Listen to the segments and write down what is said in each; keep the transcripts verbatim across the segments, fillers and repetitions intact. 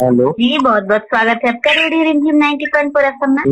Hello जी, बहुत बहुत स्वागत है आपका रेडियो रिमझिम ninety point four F M में।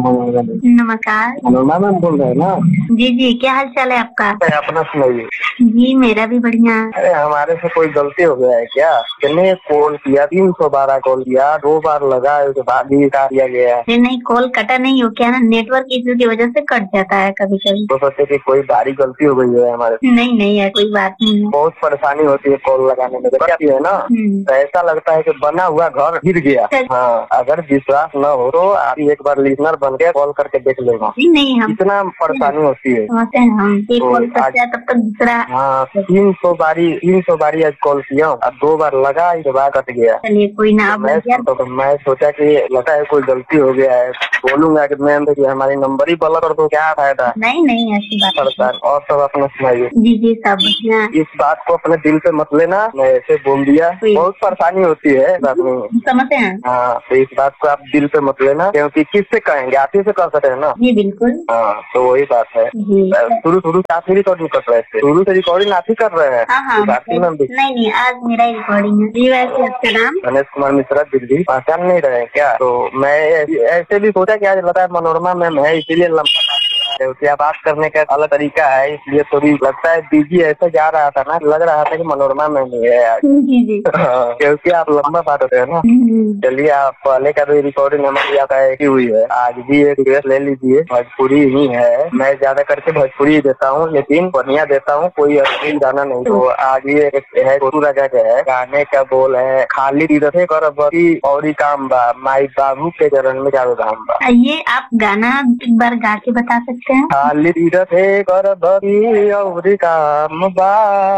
नमस्कार। अनुमा मैम बोल रहे हैं ना? जी जी, क्या हाल चाल है आपका? अरे अपना सुनाइए। जी मेरा भी बढ़िया। अरे हमारे से कोई गलती हो गया है क्या? मैंने कॉल किया, तीन सौ बारह कॉल किया, दो बार लगा, उसके बाद ही काट दिया गया। अरे नहीं, कॉल कटा नहीं हो, क्या ना नेटवर्क इश्यू की वजह से कट जाता है कभी कभी। तो सोचे कि कोई भारी गलती हो गई है हमारे से। नहीं नहीं है, कोई बात नहीं है। बहुत परेशानी होती है कॉल लगाने में, क्या है ना, तो ऐसा लगता है कि बना हुआ घर गिर गया। हाँ, अगर विश्वास न हो तो आप एक बार लिसनर बन के कॉल करके देख लेगा। नहीं, हम इतना परेशानी होती है। समझते हैं हम, एक तो कॉल करते हैं तब तक दूसरा। हाँ, तीन सौ बारी तीन सौ बारी आज कॉल किया और दो बार लगा, इसके बाद कट गया। चलिए कोई ना। मैं तो मैं सोचा कि लगता है कोई गलती हो गया है, बोलूंगा कि मैम देखिए हमारी नंबर ही ब्लॉक कर दो, क्या फायदा। नहीं नहीं, ऐसी बात परेशान। और सब अपना सुनाइए। जी जी, सब बढ़िया। इस बात को अपने दिल पे मत लेना, मैं ऐसे बोल दिया, बहुत परेशानी होती है बात में। समझते हैं। हाँ, तो इस बात को आप दिल पे मत लेना, क्योंकि किससे कहेंगे, आप ही से कर सकते हैं ना। जी बिल्कुल। हाँ, तो वही बात है। शुरू शुरू से आप ही रिकॉर्डिंग कर रहे थे, शुरू से रिकॉर्डिंग आप ही कर रहे हैं। हाँ हाँ, मैम भी नहीं नहीं, आज मेरा रिकॉर्डिंग है जी। वैसे आपका नाम? गणेश कुमार मिश्रा, दिल्ली। पहचान नहीं रहे क्या? तो मैं ऐसे भी सोचा कि आज लगा मनोरमा मैम है, इसीलिए लंबा क्या बात करने का अलग तरीका है, इसलिए थोड़ी लगता है बिजी ऐसे जा रहा था ना, लग रहा था कि मनोरमा में नहीं है आज। जी जी, क्योंकि आप लंबा बात होते हैं ना। चलिए, आप पहले का भी रिकॉर्डिंग हमारी आता है की हुई है, आज भी एक ड्रेस ले लीजिए, भोजपुरी ही है। मैं ज्यादा करके भोजपुरी देता हूँ, लेकिन बढ़िया देता हूँ, कोई अश्लील गाना नहीं। तो आज भी एक है गोटू राजा का है, गाने का बोल है, खाली तीरथे कर बड़ी और काम बा, माई बाबू के चरण में जावे धाम बा। ये आप गाना एक बार गा के बता सकते हैं? खाली तीरथे कर बड़ी और काम बा,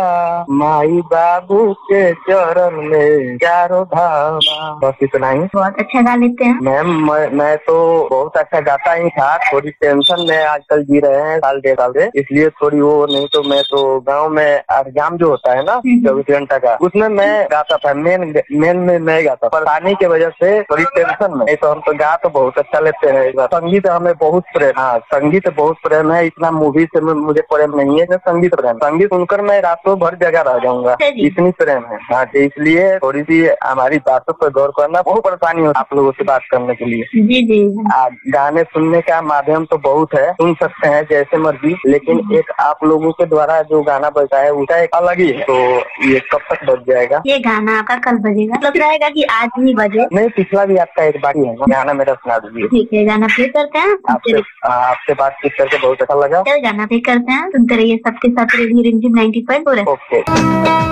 माई बाबू के चरण में चारों धाम बा। बस इतना ही। बहुत अच्छा गा लेते हैं मैम। मैं, मैं तो बहुत अच्छा गाता ही था, थोड़ी टेंशन में आजकल जी रहे हैं साल डेढ़ साल से, इसलिए थोड़ी वो, नहीं तो मैं तो गांव में एग्जाम जो होता है ना चौबीस घंटा का, उसमें मैं गाता था, मेन मेन में मैं गाता, परेशानी की वजह से थोड़ी टेंशन में। नहीं तो हम तो गा तो बहुत अच्छा लेते हैं। संगीत हमें बहुत प्रेम, हाँ संगीत बहुत प्रेम है, इतना मूवी से मुझे प्रेम नहीं है, संगीत प्रेम। संगीत सुनकर मैं रातों भर जगह रह जाऊंगा, इतनी प्रेम है। हाँ, इसलिए थोड़ी सी हमारी बातों पर गौर करना। बहुत परेशानी होती है आप लोगों से बात करने के लिए। जी जी। आ, गाने सुनने का माध्यम तो बहुत है, सुन सकते हैं जैसे मर्जी, लेकिन एक आप लोगों के द्वारा जो गाना बजता है उसका एक अलग ही है। तो ये कब तक बज जाएगा? ये गाना आपका कल बजेगा? लग रहेगा कि आज ही बजे? नहीं, पिछला भी आपका एक बार ही है, गाना मेरा सुना दीजिए। ठीक है, गाना प्ले करते हैं। आपसे आपसे बातचीत करके बहुत अच्छा लगा। गाना प्ले करते हैं, सुनते रहिए सबके साथ रेडियो रिमझिम नाइन्टी पॉइंट फोर। ओके।